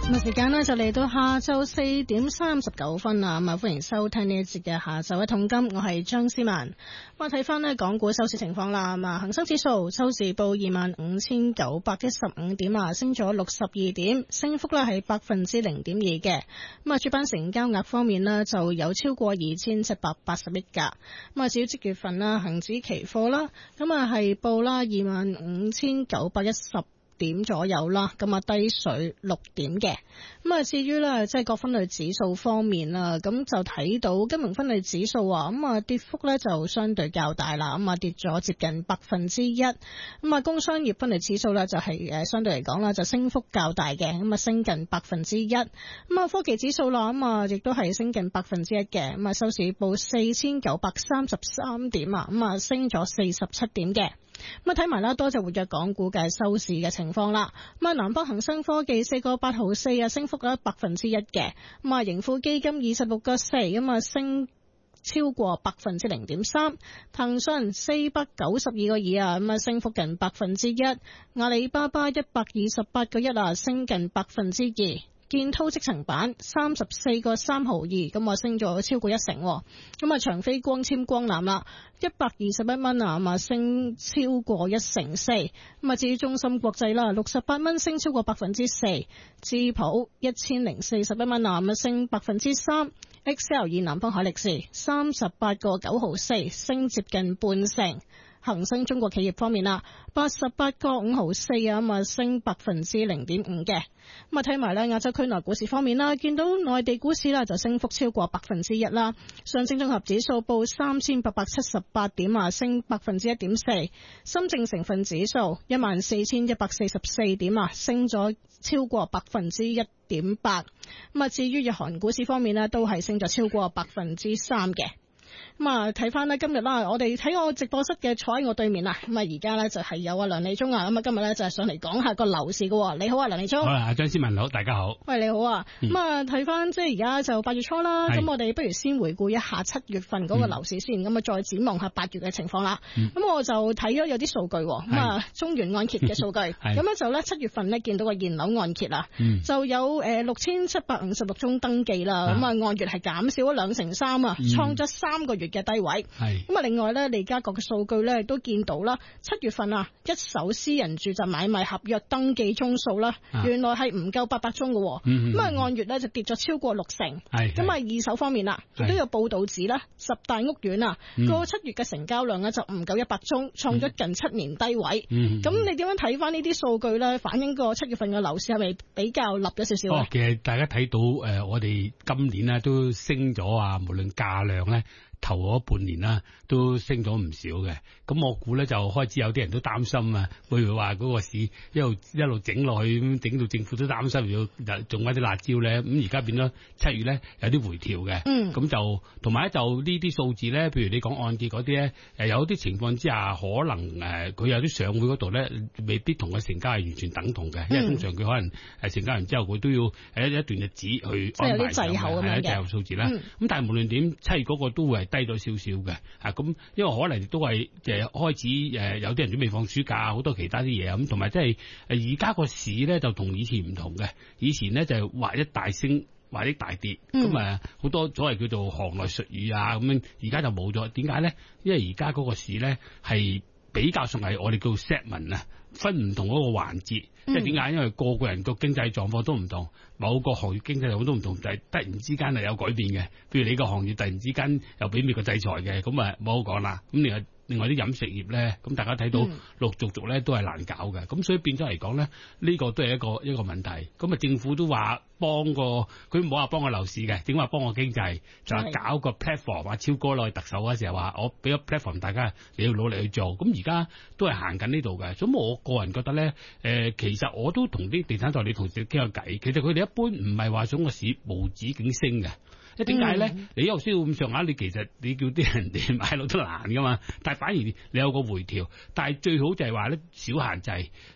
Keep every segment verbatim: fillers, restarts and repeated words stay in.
咁時間呢就嚟到下晝四點三十九分啦，咁啊歡迎收聽呢一節嘅下晝一桶金，我係張思文。咁啊睇翻呢港股收市情況啦，咁啊恒生指數收市報二萬五千九百一十五點啊，升咗六十二點，升幅呢係百分之零點二嘅。咁啊主板成交額方面呢就有超過二千七百八十億噶。咁啊至於即月份啦，恒指期貨啦，咁啊係報啦二萬五千九百一十點左右啦，咁啊低水六點嘅。咁啊至於咧即係各分類指數方面啦，咁就睇到金融分類指數啊，咁啊跌幅咧就相對較大啦，咁啊跌咗接近百分之一。咁啊工商業分類指數咧就係誒相對嚟講啦就升幅較大嘅，咁啊升近百分之一。咁啊科技指數啦，咁啊亦都係升近百分之一嘅，咁啊收市報四千九百三十三點啊，咁啊升咗四十七點嘅。咁啊睇埋啦，多隻活躍港股嘅收市嘅情況啦。咁啊，南方恒生科技四個八毫四啊，升幅咧百分之一嘅。咁啊，盈富基金二十六個四，咁啊升超過百分之零點三。騰訊四百九十二個二啊，咁啊升幅近百分之一。阿里巴巴一百二十八個一啊，升近百分之二。建滔積層板三十四個三毫二，咁啊升咗超過一成。咁啊長飛光纖光纜啦，一百二十一蚊啊，咁啊升超過一成四。咁啊至於中芯國際啦，六十八蚊升超過百分之四。智普一千零四十一蚊啊，咁啊升百分之三。X L 二南方海力士三十八個九毫四，升接近半成。恒生中國企業方面啦，八十八個五毫四啊，咁啊升百分之零點五嘅。咁啊睇埋咧亞洲區內股市方面啦，見到內地股市啦就升幅超過百分之一啦。上證綜合指數報三千八百七十八點啊，升百分之一點四。深證成分指數一萬四千一百四十四點啊，升咗超過百分之一點八。咁啊至於日韓股市方面呢，都係升咗超過百分之三嘅。咁啊，睇翻呢今日啦，我哋睇我直播室嘅坐喺我對面啦。咁啊，而家呢就係有啊梁利忠啊。咁啊，今日呢就係上嚟講下個樓市嘅。你好啊，梁利忠。 好啊，張思文好，大家好。 喂，你好啊。咁啊、嗯，睇翻即係而家就八月初啦。咁我哋不如先回顧一下七月份嗰個樓市先，咁、嗯、啊再展望下八月嘅情況啦。咁、嗯、我就睇咗有啲數據。咁啊，中原按揭嘅數據。咁咧就咧七月份呢見到個現樓按揭啊、嗯，就有誒六千七百五十六宗登記啦。咁啊，按月係減少咗兩成三啊，創咗三個月嘅低位。係咁啊！另外咧，利嘉閣嘅數據咧都見到啦，七月份啊，一手私人住宅買賣合約登記宗數啦，原來係唔夠八百宗嘅，咁、嗯、啊按月咧就跌咗超過六成。係咁啊，二手方面啦，亦都有報道指啦，十大屋苑啊，個七月嘅成交量咧就唔夠一百宗，創咗近七年低位。咁、嗯、你點樣睇翻呢啲數據咧？反映個七月份嘅樓市係咪比較立咗少少啊？哦， 其實大家睇到誒、呃，我哋今年咧都升咗啊，無論價量咧。頭嗰半年啦，都升咗唔少嘅。咁我估咧就開始有啲人都擔心啊，會唔會話嗰個市一路一路整落去，咁整到政府都擔心要仲有啲辣椒咧。咁而家變咗七月咧有啲回調嘅。嗯。咁就同埋咧就呢啲數字咧，譬如你講按揭嗰啲咧，誒有啲情況之下可能誒佢有啲上會嗰度咧，未必同個成交係完全等同嘅、嗯，因為通常佢可能誒成交完之後佢都要誒一段日子去安排上嘅，係滯後數字啦。咁、嗯、但係無論點，七月嗰個都會係低咗少少嘅，啊咁，因為可能都係誒開始誒有啲人準備放暑假，好多其他啲嘢咁，同埋即係誒而家個市咧就同以前唔同嘅，以前咧就劃一大升，劃一大跌，咁誒好多所謂叫做行內術語啊咁樣，而家就冇咗。點解咧？因為而家嗰個市咧係比較上係我哋叫 segment 啊，分唔同嗰個環節。即係點解？因為個個人個經濟狀況都唔同，某個行業經濟狀況都唔同，就係突然之間係有改變嘅。譬如你個行業突然之間又俾美國制裁嘅，咁啊冇好講啦。咁另外另外啲飲食業咧，咁大家睇到陸續續咧都係難搞嘅。咁所以變咗嚟講咧，呢個都係一個一個問題。咁啊政府都話幫個，佢唔好話幫個樓市嘅，點話幫個經濟？就係搞個 platform，話超哥落去特首嗰時候話，我俾個 platform 大家你要努力去做。咁而家都係行緊呢度嘅。咁我個人覺得咧，誒其其實我都同啲地產代理同事傾下偈，其實佢哋一般唔係話想個市無止境升嘅。即係點解咧？你又需要咁上下，你其實你叫啲人哋買樓都難噶嘛。但係反而你有個回調，但係最好就係話咧少限制，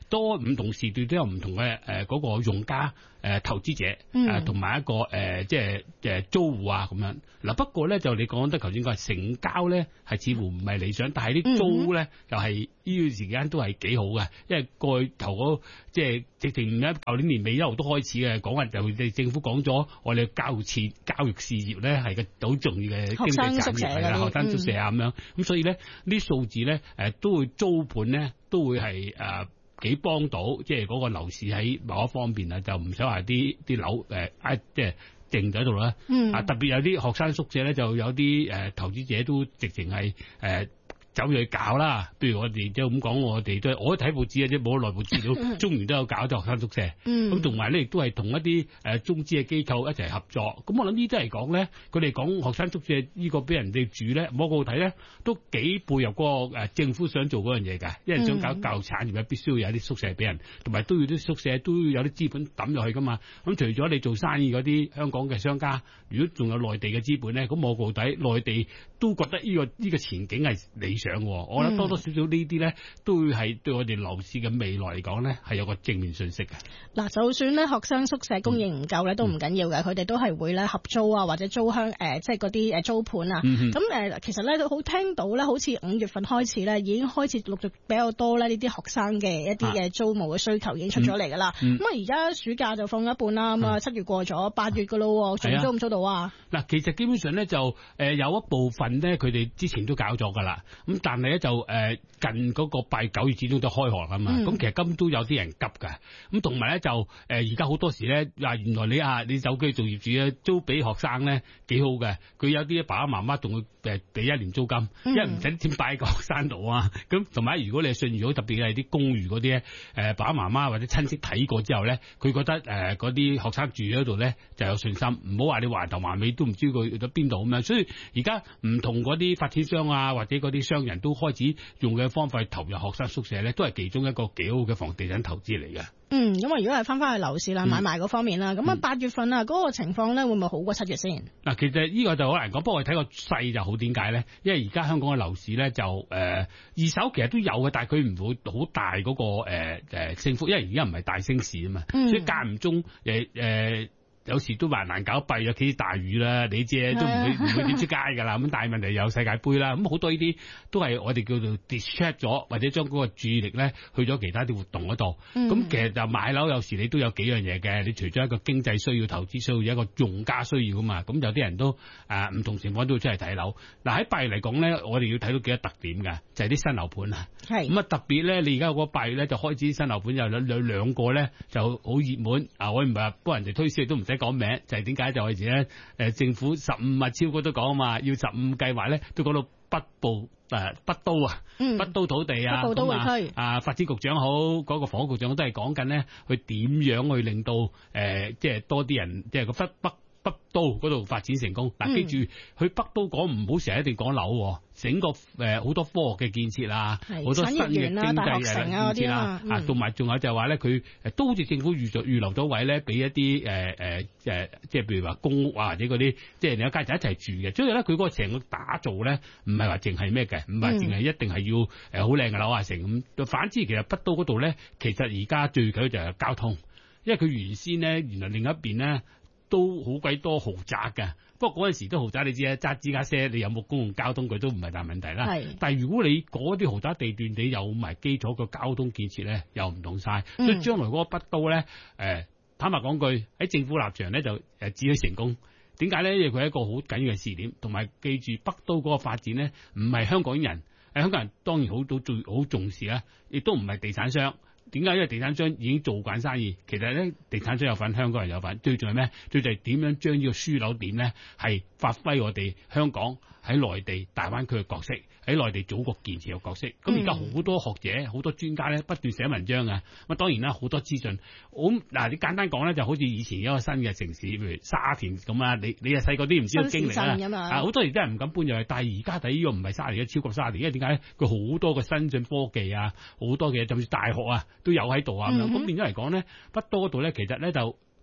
多唔同時段都有唔同嘅誒嗰個用家誒、呃、投資者誒同埋一個誒、呃、即係誒租戶啊咁樣。嗱不過咧就你講得頭先講係成交咧係似乎唔係理想，但係啲租咧又係呢段時間都係幾好嘅，因為過去頭嗰即係直情咧舊年年尾一路都開始嘅講話就係政府講咗我哋教育事教育事業咧係個好重要嘅經濟產業係啦，學生宿舍啊咁樣，咁所以咧呢啲數字咧誒都會租盤咧都會係誒幾幫到，即係嗰個樓市喺某一方面啊，就唔想話啲啲樓誒啊即係靜咗喺度啦。嗯，啊特別有啲學生宿舍咧，就有啲誒投資者都直情係誒走去搞啦。譬如我哋即係咁講，我哋都我都睇報紙嘅啫，冇內部資料，中原都有搞咗學生宿舍。嗯，咁同埋咧亦都係同一啲誒中資嘅機構一齊合作。咁我諗呢啲嚟講咧，佢哋講學生宿舍呢個俾人哋住咧，我個睇咧都幾配合嗰個誒政府想做嗰樣嘢㗎，因為想搞教育產業咧，必須要有啲宿舍俾人，同埋都要啲宿舍都要有啲資本抌入去㗎嘛。咁除咗你做生意嗰啲香港嘅商家，如果仲有內地嘅資本咧，咁我個睇內地都覺得呢個呢個前景係理想喎。我覺得多多少少呢啲咧，都會係對我哋樓市嘅未來嚟講咧，係有個正面訊息嘅。 嗱，就算咧學生宿舍供應唔夠咧，都唔緊要嘅，佢哋都係會咧合租啊，或者租香誒，即係嗰啲誒租盤啊。咁誒、嗯，其實咧都好聽到咧，好似五月份開始咧，已經開始陸續比較多咧呢啲學生嘅一啲嘅租務嘅需求已經出咗嚟㗎啦。咁啊，而家暑假就放一半啦，咁啊七月過咗，八月㗎咯，仲租唔租到啊？嗱， 其實基本上咧就誒有一部分咧，佢哋之前都搞咗㗎啦。咁但係咧就誒近嗰個八九月始終都開學啊嘛。咁、嗯、其實今都有啲人急㗎。咁同埋咧就誒而家好多時咧話原來你啊你走居做業主咧租俾學生咧幾好嘅。佢有啲爸爸媽媽仲會誒俾一年租金，嗯、因為唔使點擺個學生度啊。咁同埋如果你係信譽好，特別係啲公寓嗰啲咧誒爸爸媽媽或者親戚睇過之後咧，佢覺得誒嗰啲學生住喺度咧就有信心，唔好話你橫頭橫尾都唔知佢去到邊度咁樣。所以而家唔同嗰啲發展商啊或者嗰啲商人都開始用嘅方法去投入學生宿舍咧，都係其中一個幾好嘅房地產投資嚟嘅。嗯，咁啊，如果係翻翻去樓市啦，買賣嗰方面啦，咁啊八月份啊嗰個情況咧，會唔會好過七月先？嗱，其實呢個就好難講，不過我哋睇個勢就好。點解咧？因為而家香港嘅樓市咧就誒、呃、二手其實都有嘅，但係佢唔會好大嗰、那個誒誒、呃、升幅，因為而家唔係大升市啊嘛，嗯、所以間唔中誒誒。呃有時都話難搞閉，尤其啲大雨啦，你知都唔會唔會點出街㗎啦。咁但係問題有世界盃啦，咁好多呢啲都係我哋叫做 distract 咗，或者將嗰個注意力咧去咗其他啲活動嗰度。咁、嗯、其實就買樓有時你都有幾樣嘢嘅，你除咗一個經濟需要、投資需要，一個用家需要㗎嘛。咁有啲人都誒唔、呃、同情況都會出嚟睇樓。嗱喺八月嚟講咧，我哋要睇到幾多特點㗎，就係、是、啲新樓盤啊。係咁啊，特別咧，你而家嗰個八月咧就開始新樓盤有兩兩兩個咧就好熱門啊！我唔係話幫人哋推銷，都唔使講名，就係點解就係咧誒政府十五日超過都講啊嘛，要十五計劃咧都講到北部誒、呃、北都啊，嗯、北都土地啊， 北部都會區啊發展局長好，嗰、那個房屋局長都係講緊咧，去點樣去令到誒、呃、即係多啲人即係個北北。北都嗰度發展成功，嗱、嗯、記住去北都講唔好成日一定講樓，整個誒好、呃、多科學嘅建設啊，好多新嘅經濟嘅建設啊，啊同埋仲有就係話咧，佢誒都好似政府預預留咗位咧，俾一啲誒誒誒，即係譬如話公屋啊或者嗰啲，即係兩家人一齊住嘅，所以咧佢嗰個成個打造咧，唔係話淨係咩嘅，唔係淨係一定係要誒好靚嘅樓啊成咁。反之，其實北都嗰度咧，其實而家最緊要就係交通，因為佢原先咧原來另一邊咧。都好鬼多豪宅嘅，不過嗰陣時都豪宅，你知啊，揸私家車你有冇公共交通佢都唔係大問題啦。係，但係如果你嗰啲豪宅地段你有埋基礎嘅交通建設咧，又唔同晒。嗯、所以將來嗰個北都咧，誒、呃、坦白講句喺政府立場咧就誒只許成功。點解咧？因為佢係一個好緊要嘅試點，同埋記住北都嗰個發展咧，唔係香港人，誒香港人當然好到最好重視啦，亦都唔係地產商。點解？因為地產商已經做慣生意，其實咧地產商有份，香港人有份。最重要係咩？最重要係點樣將呢個樞紐點咧，係發揮我哋香港喺內地大灣區嘅角色，喺內地祖國建設嘅角色。咁而家好多學者、好多專家咧不斷寫文章啊。咁當然啦，好多資訊。咁嗱，你簡單講咧，就好似以前一個新嘅城市，譬如沙田咁啊。你你啊細個啲唔知道經歷啦。啊，好多時真係唔敢搬入去。但係而家睇呢個唔係沙田，超過沙田，因為點解咧？佢好多嘅新進科技啊，好多嘅，甚至大學啊。都有喺度啊咁樣，咁變咗嚟講咧，北都嗰度咧，其實咧就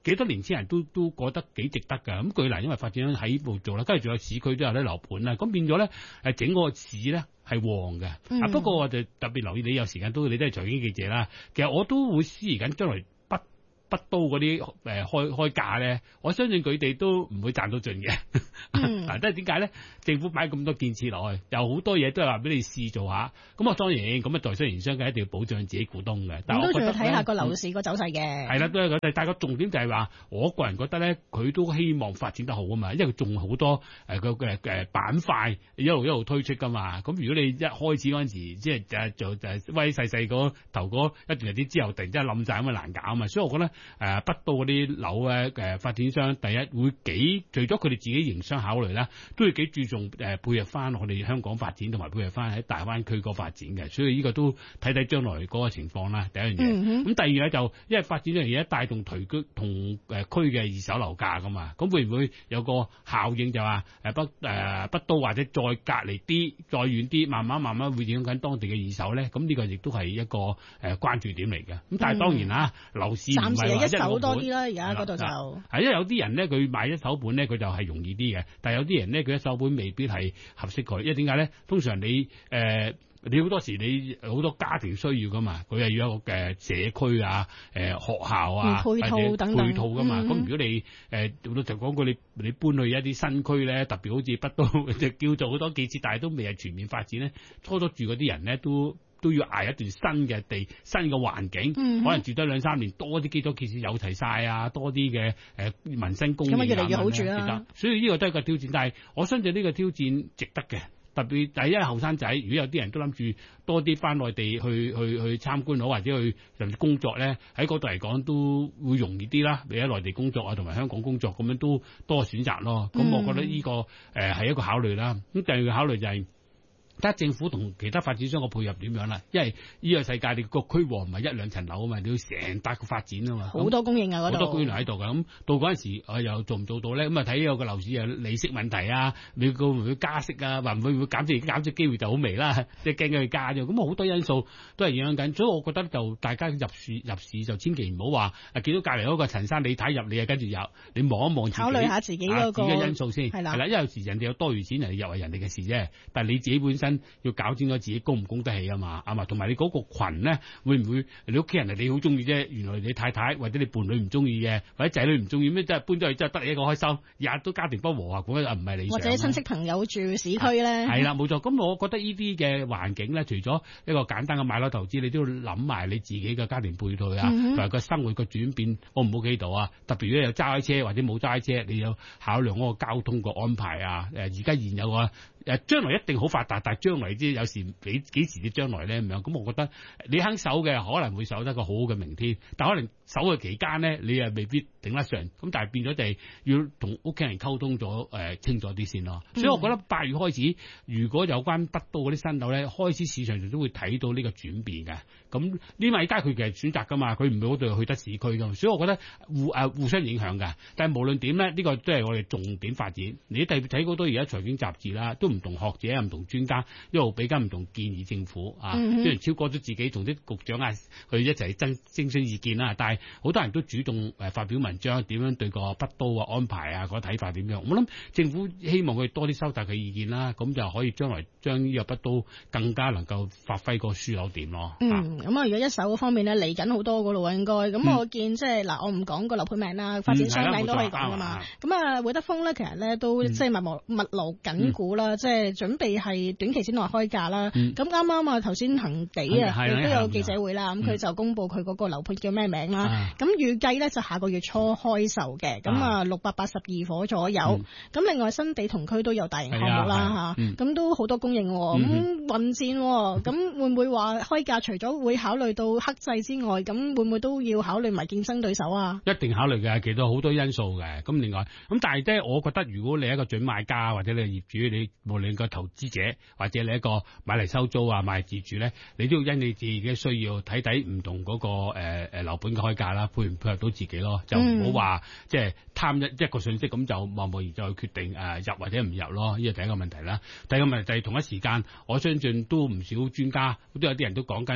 幾多年輕人都都覺得幾值得㗎。咁舉例，因為發展商喺度做啦，跟住仲有市區都有啲樓盤啦，咁變咗咧誒整個市咧係旺嘅。 嗯、 啊不過我就特別留意，你有時間都你都係財經記者啦，其實我都會思疑緊將來北北都嗰啲誒開開價咧，我相信佢哋都唔會賺到盡嘅。 嗯， 嗱，即係點解咧？政府擺咁多建設落去，有好多嘢都係話俾你試做下。咁我當然咁啊，在商言商嘅一定要保障自己股東嘅。但係我覺得都仲要睇下個樓市個走勢嘅。 係啦，都係咁。但係個重點就係話，我個人覺得咧，佢都希望發展得好啊嘛，因為佢仲好多誒個嘅誒板塊一路一路推出噶嘛。咁如果你一開始嗰陣時，即係誒就就威細細嗰頭嗰一段日子之後，突然之間冧曬咁啊難搞啊嘛。所以我覺得誒北都嗰啲樓咧誒發展商第一會幾，除咗佢哋自己營商考慮啦，都要幾注重誒配合翻我哋香港發展，同埋配合翻喺大灣區個發展嘅。所以呢個都睇睇將來嗰個情況啦。第一樣嘢，咁、嗯、第二咧就因為發展呢樣嘢帶動推居同誒區嘅二手樓價噶嘛，咁會唔會有個效應就話誒北誒北都或者再隔離啲、再遠啲，慢慢慢慢會影響緊當地嘅二手咧？咁呢個亦都係一個誒關注點嚟嘅。咁但係當然啦，嗯、樓市唔係話一手多啲啦，而家嗰度就係因為有啲人咧，佢買一手盤咧，佢就係容易啲嘅。但係有啲人咧，佢一手盤未必係合適佢，因為點解咧？通常你誒、呃、你好多時你好多家庭需要噶嘛，佢係要一個嘅社區啊、誒、呃、學校啊、 配套等等配套噶嘛。咁、嗯、如果你誒老實講句，你你搬去一啲新區咧，特別好似北都就叫做好多建設，但係都未係全面發展咧，初初住嗰啲人咧都。都要捱一段新嘅地、新嘅環境，嗯、可能住多兩三年，多啲基礎設施有齊晒啊，多啲嘅誒民生公園啊， 咁啊越嚟越好住啦。 所以呢個都係一個挑戰，但係我相信呢個挑戰值得嘅。特別第一係後生仔，如果有啲人都諗住多啲翻內地去去去參觀好，或者去甚至工作咧，喺嗰度嚟講都會容易啲啦。你喺內地工作啊，同埋香港工作咁樣都多選擇咯。咁、嗯、我覺得呢、這個誒係、呃、一個考慮啦。咁第二個考慮就係、是。睇下政府同其他發展商個配合點樣啦，因為呢個世界你個區旺唔係一兩層樓啊嘛，你要成笪個發展啊嘛， 好多供應啊嗰度， 好多供應喺度㗎。咁到嗰陣時，我又做唔做到咧？咁啊睇有個樓市有利息問題啊，你會唔會加息啊？會唔會會減息？減息機會就好微啦，即係驚佢加啫。咁好多因素都係影響緊，所以我覺得就大家入市入市就千祈唔好話啊見到隔離嗰個陳生你睇入，你啊跟住入，你望一望自己， 考慮下自己嗰個、 啊、自己因素先係啦。 係啦，因為有時人哋有多餘錢，人哋入係人哋嘅事啫，但係你自己本身。要搞清楚自己供唔供得起啊嘛，啊嘛，同埋你嗰個羣咧，會唔會你屋企人係你好中意啫？原來你太太或者你伴侶唔中意嘅，或者仔女唔中意咩？即係搬咗去之後得你一個開心，日日都家庭不和啊！咁啊唔係理想。或者親戚朋友住市區咧，係啦冇錯。咁我覺得呢啲嘅環境咧，除咗一個簡單嘅買樓投資，你都要諗埋你自己嘅家庭配套啊，同埋個生活嘅轉變，好唔好企度啊？特別如果有揸車或者冇揸車，你要考量嗰個交通個安排啊。誒而家現有個。誒將來一定好發達，但係將來啲有時幾幾時啲將來咧咁樣，咁我覺得你肯守嘅可能會守得個好好嘅明天，但可能守嘅期間咧，你又未必頂得上，咁但係變咗就係要同屋企人溝通咗誒、呃、清楚啲先咯。所以我覺得八月開始，如果有關北都嗰啲新樓咧，開始市場上都會睇到呢個轉變嘅。咁呢買家佢其實選擇㗎嘛，佢唔會嗰度去得市區㗎嘛，所以我覺得互誒、呃、互相影響㗎。但係無論點咧，呢、呢個都係我哋重點發展。你特別睇好多而家財經雜誌啦，都唔同學者、唔同專家一路俾緊唔同建議政府啊，雖然超過咗自己同啲局長啊去一齊爭徵詢意見啦，但係好多人都主動誒發表文章，點樣對個北都啊安排啊個睇法點樣？我諗政府希望佢多啲收集佢意見啦，咁就可以將來將呢個北都更加能夠發揮個樞紐點咯。 嗯，咁啊，如果一手嗰方面咧嚟緊好多噶咯喎，應該咁我見即係嗱，我唔講個樓盤名啦，發展商名都可以講噶嘛。咁啊，會德豐咧，其實咧都即係密鑼密鑼緊鼓啦，即係準備係短期之內開價啦。咁啱啱啊，頭先恒地啊，亦都有記者會啦，咁佢就公佈佢嗰個樓盤叫咩名啦。咁預計咧就下個月初開售嘅，咁啊六百八十二伙左右。咁另外新地同區都有大型項目啦嚇，咁都好多供應喎。咁混戰，咁會唔會話開價除咗會考慮到克制之外，咁會唔會都要考慮埋競爭對手啊？ 一定考慮嘅，其實好多因素嘅。咁另外，咁但係咧，我覺得如果你係一個準買家或者你係業主，你無論個投資者或者你一個買嚟收租啊、買嚟自住咧，你都要因你自己嘅需要睇睇唔同嗰、那個誒誒樓盤嘅開價啦，配唔配合到自己咯，就唔好話即係貪一一個信息咁就貿貿然就去決定誒、呃、入或者唔入咯。呢個第一個問題啦。第二個問題就係同一時間，我相信都唔少專家都有啲人都講緊喺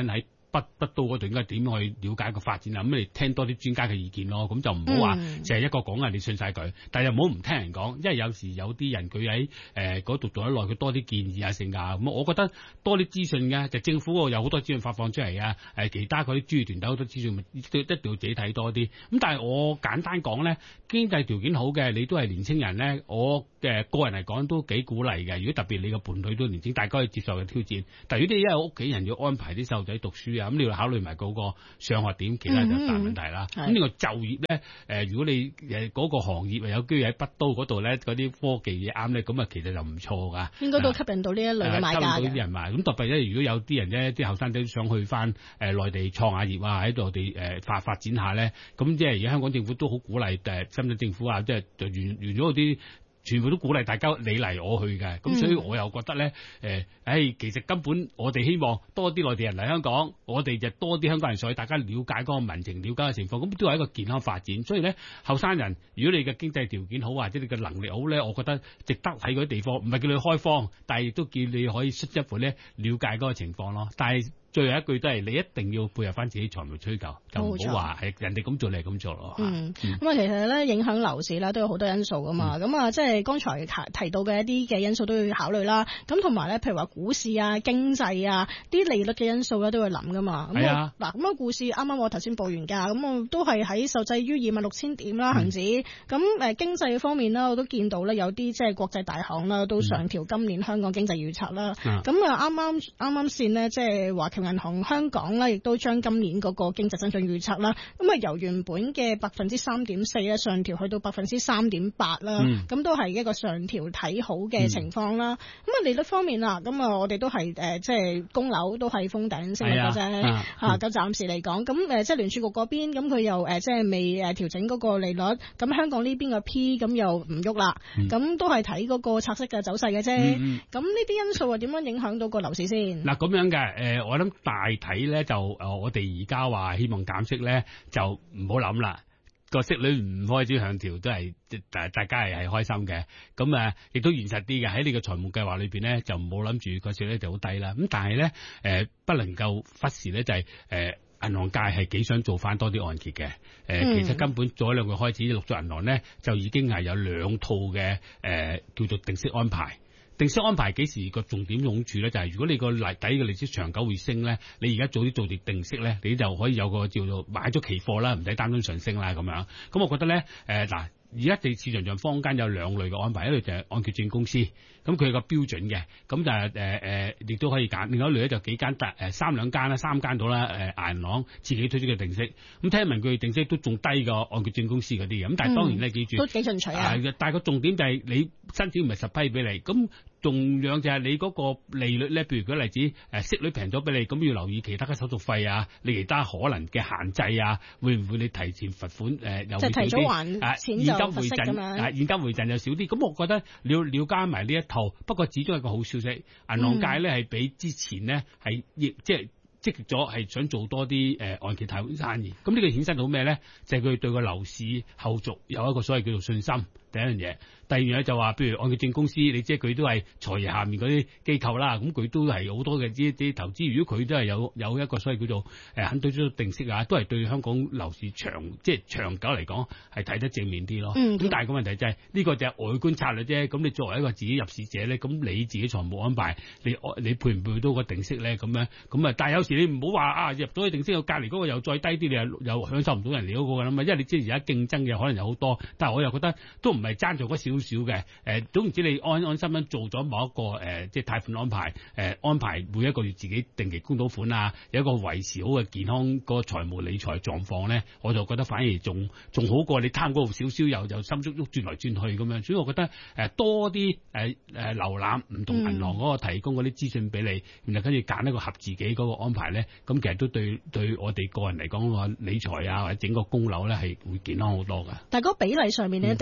北北都嗰度應該點去了解個發展啊？咁你聽多啲專家嘅意見咯，咁就唔好話淨係一個講啊，你信晒佢，但係又唔好唔聽人講，因為有時有啲人佢喺誒嗰度做得耐，佢多啲建議啊性啊，咁我覺得多啲資訊嘅，就政府嗰度有好多資訊發放出嚟啊，誒其他嗰啲專業團體好多資訊，一定要自己睇多啲。咁但係我簡單講咧，經濟條件好嘅，你都係年青人咧，我嘅個人嚟講都幾鼓勵嘅。如果特別你個伴侶都年輕，大家可以接受嘅挑戰。但係如果你因為屋企人要安排啲細路仔讀書啊，咁你要考慮埋嗰個上學點，其他就大問題啦。咁呢、嗯、個就業咧，誒、呃、如果你誒嗰個行業有機會喺北都嗰度咧，嗰啲科技嘢啱咧，咁啊其實就唔錯噶。應該都吸引到呢一類嘅買家嘅。吸引到啲人買。咁特別咧，如果有啲人咧，啲後生仔想去翻誒內地創下業啊，喺內地誒發發展下咧，咁即係而家香港政府都好鼓勵誒深圳政府啊，即係就完完咗嗰啲。全部都鼓勵大家你嚟我去嘅，咁所以我又覺得咧，誒、呃，誒、哎，其實根本我哋希望多啲內地人嚟香港，我哋就多啲香港人上去，大家了解嗰個民情，了解嘅情況，咁都係一個健康發展。所以咧，後生人，如果你嘅經濟條件好或者你嘅能力好咧，我覺得值得喺嗰啲地方，唔係叫你開荒，但係亦都叫你可以出一步咧了解嗰個情況咯。但係最後一句都係你一定要配合翻自己財務需求，就唔好話係人哋咁做你係咁做咯。嗯，咁啊、嗯，其實咧影響樓市咧都有好多因素噶嘛。咁啊、嗯，即係剛才提到嘅一啲嘅因素都要考慮啦。咁同埋咧，譬如話股市啊、經濟啊、啲利率嘅因素咧都要諗噶嘛。係啊。嗱，咁啊，股市啱啱我頭先報完價，咁我都係喺受制於二萬六千點啦，恒指。咁誒、嗯、經濟方面啦，我都見到咧有啲即係國際大行啦都上調今年香港經濟預測啦。咁啊、嗯，啱啱啱啱先呢，即係話銀行香港咧，亦都將今年嗰個經濟增長預測啦，咁啊由原本嘅百分之三點四咧上調去到百分之三點八啦，咁、嗯、都係一個上調睇好嘅情況啦。咁啊、嗯、利率方面啦，咁啊我哋都係誒即係供樓都係封頂升嘅啫，嚇咁暫時嚟講，咁誒即係聯儲局嗰邊，咁佢又誒即係未誒調整嗰個利率，咁香港呢邊嘅 P 咁又唔喐啦，咁、嗯、都係睇嗰個拆息嘅走勢嘅啫。咁呢啲因素啊點樣影響到個樓市先？嗱咁樣嘅誒，我諗大睇咧就誒，我哋而家話希望減息咧，就唔好諗啦。個息率唔開始上調都係大大家係係開心嘅。咁誒，亦都現實啲嘅喺你嘅財務計劃裏邊咧，就唔好諗住個息率就好低啦。咁但係咧誒，不能夠忽視咧就係、是、誒、呃、銀行界係幾想做翻多啲按揭嘅。誒、呃嗯、其實根本早兩個開始，陸續銀行咧就已經係有兩套嘅誒、呃、叫做定息安排。定息安排幾時個重點用處咧？就係、是、如果你個底嘅利息長久會升咧，你而家早啲做啲定息咧，你就可以有個叫做買咗期貨啦，唔使擔心上升啦咁樣。咁我覺得咧，誒嗱。而家地市場上坊間有兩類嘅安排，一類就係按揭證公司，咁佢有個標準嘅，咁就係誒誒，亦都可以揀。另外一類咧就幾間大誒三兩間啦，三間到啦，誒銀行自己推出嘅定息。咁聽聞佢定息都仲低過按揭證公司嗰啲嘅，咁但係當然咧記住、嗯、都幾進取啊。但係個重點就係你申請唔係實批俾你，咁同樣就係你嗰個利率咧，譬如舉例子誒息率平咗俾你，咁要留意其他嘅手續費啊，你其他可能嘅限制啊，會唔會你提前罰款誒又會少啲？即係提早還錢就。回贈啊，現金回贈就少啲，咁我覺得你要了解埋呢一套。不過始終係個好消息，銀行界咧係比之前呢係亦即係積極咗，係想做多啲誒按揭貸款生意。咁呢個衍生到咩咧？就係、是、佢對個樓市後續有一個所謂叫做信心。第一樣嘢，第二樣嘢就話，譬如按揭證公司，你知佢都係財爺下面嗰啲機構啦，咁佢都係好多嘅啲啲投資。如果佢都係有有一個所謂叫做誒肯對出定息啊，都係對香港樓市長即係長久嚟講係睇得正面啲咯。咁、嗯、但係個問題就係、是、呢、這個就係外觀策略啫。咁你作為一個自己入市者咧，咁你自己財務安排，你你配唔配到個定息咧？咁樣咁啊？但係有時你唔好話啊入咗去定息，個隔離嗰個又再低啲，你又又享受唔到人哋嗰個㗎嘛。因為你知而家競爭嘅可能有好多，但係我又覺得都唔係爭做嗰少少嘅。誒總唔知你安安心心做咗某一個誒、呃、即係貸款安排誒、呃、安排每一個月自己定期供到款啊，有一個維持好嘅健康個財務理財狀況咧，我就覺得反而仲仲好過你貪嗰度少少又又心足足轉來轉去咁樣。所以我覺得誒、呃、多啲誒誒瀏覽唔同銀行嗰個提供嗰啲資訊俾你，然後跟住揀一個合自己嗰個安排咧，咁其實都對對我哋個人嚟講個理財啊或者整個供樓咧係會健康好多㗎。但係嗰個比例上面咧、嗯、定息按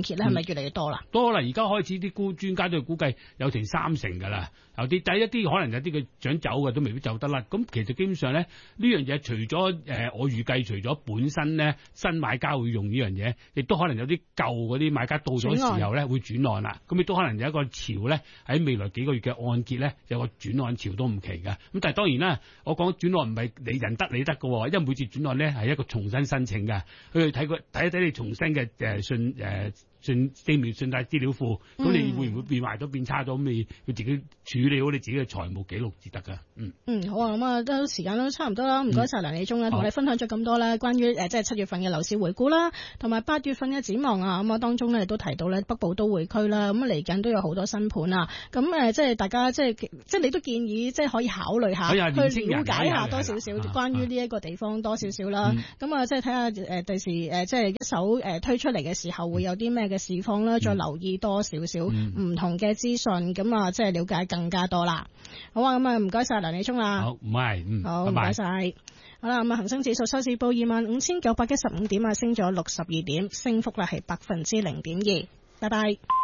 揭咧，係咪越嚟越多啦？ 多啦，而家開始啲估專家都估計有成三成㗎啦。有啲第一啲可能有啲佢想走嘅都未必走得甩。咁其實基本上咧，呢樣嘢除咗誒、呃，我預計除咗本身咧新買家會用呢樣嘢，亦都可能有啲舊嗰啲買家到咗時候咧會轉按啦。咁亦都可能有一個潮咧喺未來幾個月嘅按揭咧有個轉按潮都唔奇㗎。咁但係當然啦，我講轉按唔係你人得你得㗎，因為每次轉按咧係一個重新申請㗎。佢去睇佢睇一睇你重新嘅誒信誒。呃信證明信貸資料庫，咁你會唔會變壞咗變差咗？咁你要自己處理好你自己嘅財務記錄至得㗎。嗯嗯，好啊，咁啊都時間都差唔多啦，唔該晒梁理中啦，同、嗯、我哋分享咗咁多啦，關於誒即係七月份嘅樓市回顧啦，同埋八月份嘅展望啊。咁啊當中咧都提到咧北部都會區啦，咁嚟緊都有好多新盤啊。咁誒即係大家即係即係你都建議即係可以考慮下去了解下多少少關於呢一個地方多少少啦。咁啊即係睇下誒第時誒即係一手誒推出嚟嘅時候會有啲咩嘅市況啦，再留意多少少唔同嘅資訊，咁啊即係了解更加多啦。好啊，咁啊唔該晒梁理中啦。 好，唔係，嗯， 好，唔該晒。好啦，咁啊恒生指數收市報二萬五千九百一十五點啊，升咗六十二點，升幅啦係百分之零點二。拜拜。